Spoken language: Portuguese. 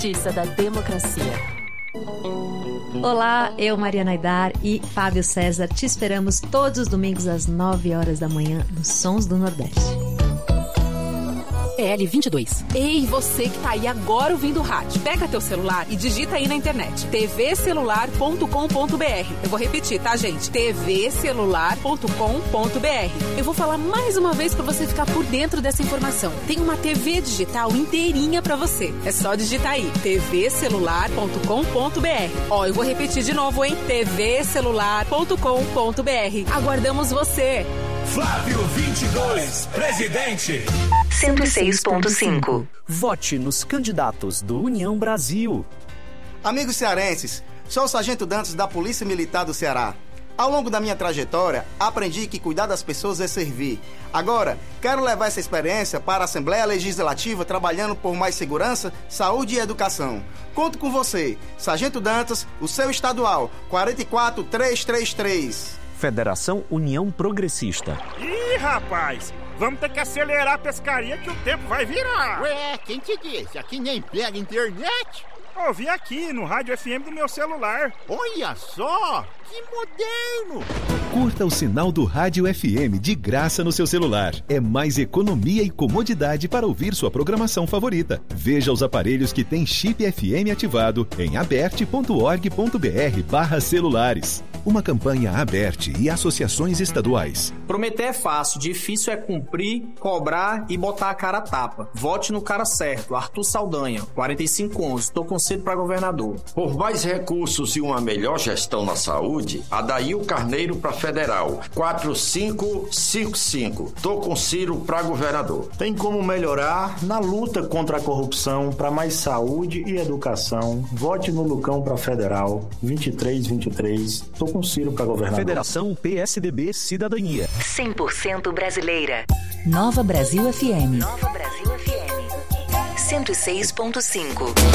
Justiça da Democracia. Olá, eu, Mariana Aidar e Fábio César, te esperamos todos os domingos às 9 horas da manhã nos Sons do Nordeste. L22. Ei, você que tá aí agora ouvindo o rádio. Pega teu celular e digita aí na internet. tvcelular.com.br. Eu vou repetir, tá, gente? tvcelular.com.br. Eu vou falar mais uma vez pra você ficar por dentro dessa informação. Tem uma TV digital inteirinha pra você. É só digitar aí. tvcelular.com.br. Ó, eu vou repetir de novo, hein? tvcelular.com.br. Aguardamos você. Flávio 22, presidente. 106.5. Vote nos candidatos do União Brasil. Amigos cearenses, sou o Sargento Dantas da Polícia Militar do Ceará. Ao longo da minha trajetória, aprendi que cuidar das pessoas é servir. Agora, quero levar essa experiência para a Assembleia Legislativa trabalhando por mais segurança, saúde e educação. Conto com você, Sargento Dantas, o seu estadual, 44333. Federação União Progressista. Ih, rapaz, vamos ter que acelerar a pescaria que o tempo vai virar. Ué, quem te disse? Aqui nem pega internet. Ouvi aqui no rádio FM do meu celular. Olha só, que moderno. Curta o sinal do Rádio FM de graça no seu celular. É mais economia e comodidade para ouvir sua programação favorita. Veja os aparelhos que têm chip FM ativado em aberte.org.br/celulares. Uma campanha Aberte e associações estaduais. Prometer é fácil, difícil é cumprir, cobrar e botar a cara a tapa. Vote no cara certo, Arthur Saldanha, 4511, tô com sede para governador. Por mais recursos e uma melhor gestão na saúde, Adail Carneiro para federal, 4555, tô com Ciro para governador. Tem como melhorar na luta contra a corrupção, para mais saúde e educação. Vote no Lucão para federal, 2323, tô com Ciro para governador. Federação PSDB Cidadania. 100% brasileira. Nova Brasil FM. Nova Brasil FM. 106.5.